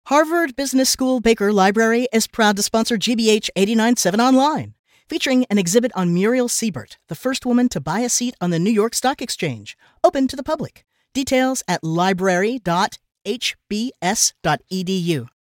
Harvard Business School Baker Library is proud to sponsor GBH 89.7 Online, featuring an exhibit on Muriel Siebert, the first woman to buy a seat on the New York Stock Exchange, open to the public. Details at library.hbs.edu.